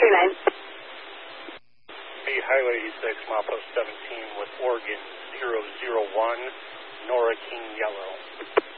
Hey, Highway 86, milepost 17 with Oregon 001, Nora King Yellow.